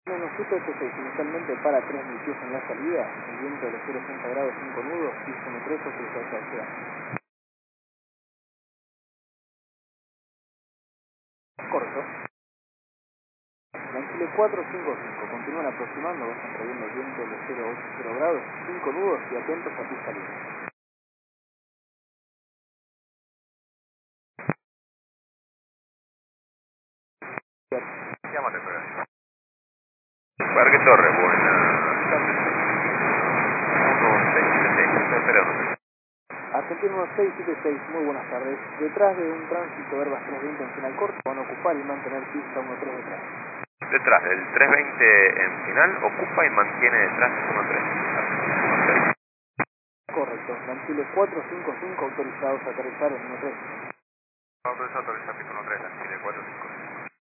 Menos UTC6 inicialmente para 3.000 pies en la salida, el viento de los 0,80 grados 5 nudos, pista 13 autorizado hacia corto. Chile 455, continúan aproximando, vas entreviendo el viento de los 0,80 grados 5 nudos y atentos a pista libre. Llámate, pero. Parque Torre, buena. 1676, estoy esperando. Argentina 1676, muy buenas tardes. Detrás de un tránsito Airbus 320 en final corto, van a ocupar y mantener pista 13 detrás. Detrás del 320 en final, ocupa y mantiene detrás 13. Correcto, Chile 455 autorizados a aterrizar en 13. Autorizado a aterrizar 13, Chile 455.